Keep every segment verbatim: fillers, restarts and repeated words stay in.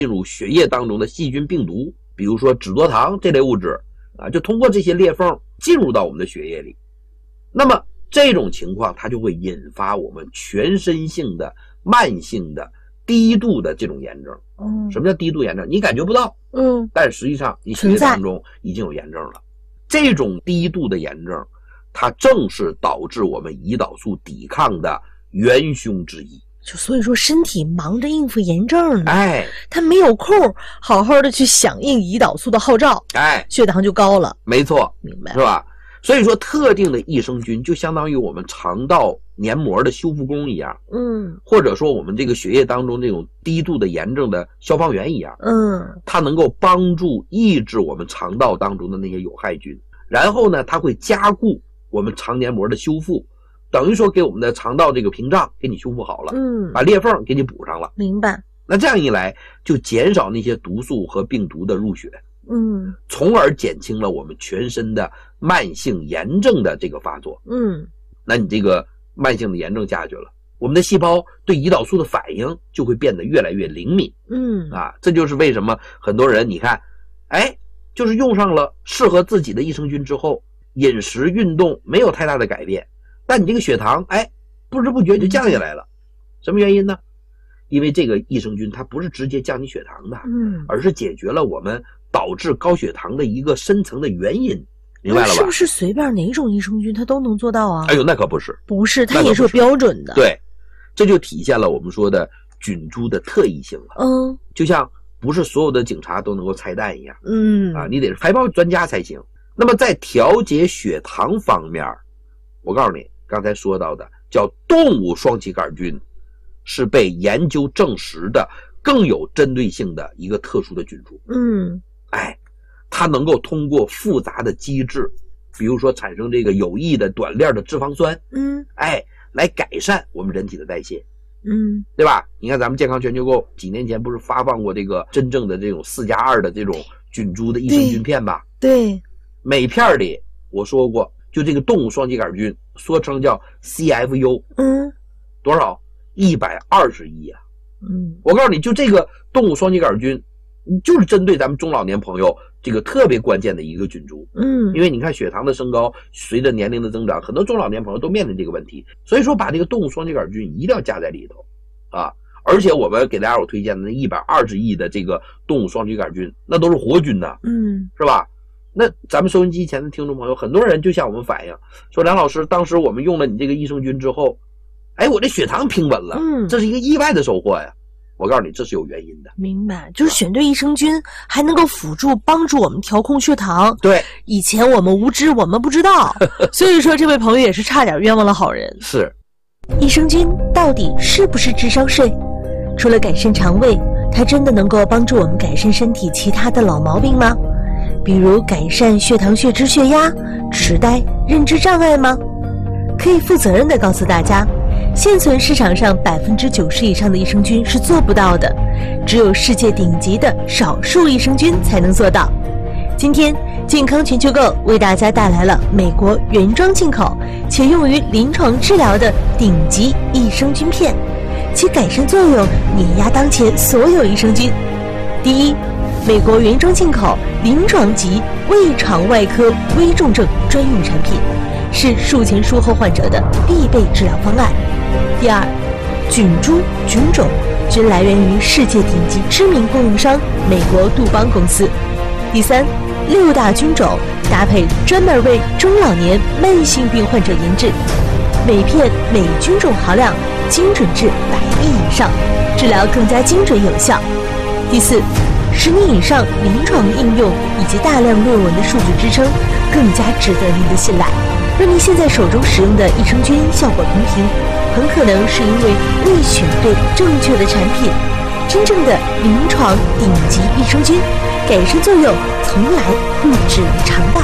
进入血液当中的细菌病毒，比如说脂多糖这类物质啊，就通过这些裂缝进入到我们的血液里。那么这种情况它就会引发我们全身性的慢性的低度的这种炎症。 嗯， 什么叫低度炎症？你感觉不到， 嗯， 但实际上你血液当中已经有炎症了。这种低度的炎症，它正是导致我们胰岛素抵抗的元凶之一。 就所以说身体忙着应付炎症呢， 哎， 他没有空好好的去响应胰岛素的号召， 哎， 血糖就高了。 没错， 明白是吧？所以说特定的益生菌就相当于我们肠道黏膜的修复工一样， 嗯， 或者说我们这个血液当中这种低度的炎症的消防员一样， 嗯， 它能够帮助抑制我们肠道当中的那些有害菌，然后呢，它会加固我们肠黏膜的修复，等于说给我们的肠道这个屏障给你修复好了， 嗯， 把裂缝给你补上了。 明白。 那这样一来，就减少那些毒素和病毒的入血， 嗯， 从而减轻了我们全身的慢性炎症的这个发作。 嗯， 那你这个慢性的炎症下去了，我们的细胞对胰岛素的反应就会变得越来越灵敏。 嗯， 啊，这就是为什么很多人你看，哎，就是用上了适合自己的益生菌之后，饮食运动没有太大的改变，但你这个血糖哎不知不觉就降下来了。什么原因呢？因为这个益生菌它不是直接降你血糖的， 嗯， 而是解决了我们导致高血糖的一个深层的原因，明白了吧？ 是不是随便哪种益生菌它都能做到啊？ 哎呦，那可不是， 不是，它也是有标准的。 对，这就体现了我们说的菌株的特异性了。 嗯， 就像不是所有的警察都能够拆弹一样， 嗯啊，你得是排爆专家才行。那么在调节血糖方面，我告诉你，刚才说到的叫动物双歧杆菌，是被研究证实的更有针对性的一个特殊的菌株。 嗯， 哎，它能够通过复杂的机制，比如说产生这个有益的短链的脂肪酸， 嗯， 哎，来改善我们人体的代谢。 嗯， 对吧？你看咱们健康全球购几年前不是发放过这个真正的这种四加二的这种菌株的益生菌片吧？ 对， 每片里我说过，就这个动物双歧杆菌，缩称叫 C F U， 嗯， 多少？一百二十亿啊！ 嗯， 我告诉你，就这个动物双歧杆菌，就是针对咱们中老年朋友这个特别关键的一个菌株。 嗯， 因为你看血糖的升高，随着年龄的增长，很多中老年朋友都面临这个问题，所以说把这个动物双歧杆菌一定要加在里头啊！而且我们给大家我推荐的那一百二十亿的这个动物双歧杆菌，那都是活菌呢， 嗯， 是吧？那咱们收音机前的听众朋友，很多人就向我们反映说，梁老师，当时我们用了你这个益生菌之后，哎，我这血糖平稳了， 嗯， 这是一个意外的收获呀！我告诉你，这是有原因的。 明白，就是选对益生菌还能够辅助帮助我们调控血糖。 对， 以前我们无知，我们不知道，所以说这位朋友也是差点冤枉了好人。 是， 益生菌到底是不是智商税？除了改善肠胃，它真的能够帮助我们改善身体其他的老毛病吗？比如改善血糖、血脂、血压、痴呆、认知障碍吗？可以负责任地告诉大家，现存市场上百分之九十以上的益生菌是做不到的，只有世界顶级的少数益生菌才能做到。今天健康全球购为大家带来了美国原装进口且用于临床治疗的顶级益生菌片，其改善作用碾压当前所有益生菌。第一，美国原装进口临床级胃肠外科危重症专用产品，是术前术后患者的必备治疗方案。第二，菌株菌种均来源于世界顶级知名供应商美国杜邦公司。第三，六大菌种搭配专门为中老年慢性病患者研制，每片每菌种含量精准至百亿以上，治疗更加精准有效。第四，十年以上临床应用以及大量论文的数据支撑，更加值得您的信赖。若您现在手中使用的益生菌效果平平，很可能是因为未选对正确的产品。真正的临床顶级益生菌，改善作用从来不止于肠道。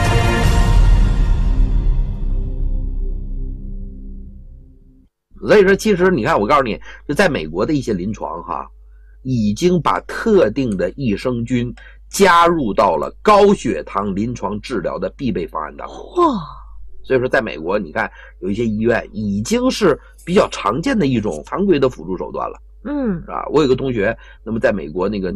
所以说，其实你看，我告诉你，就在美国的一些临床哈，已经把特定的益生菌加入到了高血糖临床治疗的必备方案当中。 哇！ 所以说，在美国，你看有一些医院已经是比较常见的一种常规的辅助手段了。 嗯啊。我有个同学，那么在美国那个